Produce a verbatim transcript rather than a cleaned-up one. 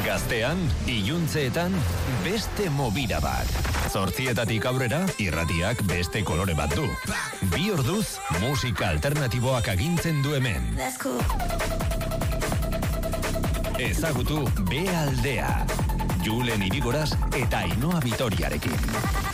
Gaztean, iluntzeetan, beste mobira bat. Zortzietatik aurrera, irratiak beste kolore bat du. Bi orduz, musika alternatiboak agintzen du hemen. Ezagutu B aldea. Julen Irigoras eta Ainhoa Vitoriarekin.